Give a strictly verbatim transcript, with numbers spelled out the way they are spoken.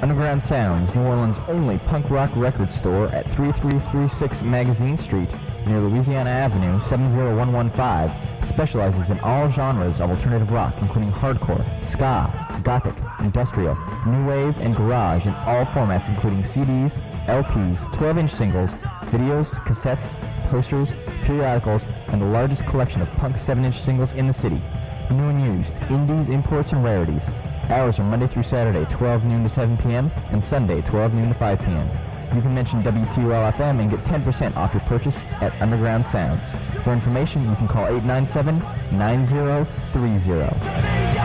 Underground Sounds, New Orleans' only punk rock record store at thirty-three thirty-six Magazine Street, near Louisiana Avenue, seven zero one one five, specializes in all genres of alternative rock, including hardcore, ska, gothic, industrial, new wave, and garage in all formats, including C Ds, L Ps, twelve-inch singles, videos, cassettes, posters, periodicals, and the largest collection of punk seven-inch singles in the city. New and used, indies, imports, and rarities. Hours are Monday through Saturday, twelve noon to seven p m, and Sunday, twelve noon to five p m You can mention W T O L F M and get ten percent off your purchase at Underground Sounds. For information, you can call eight nine seven, nine zero three zero.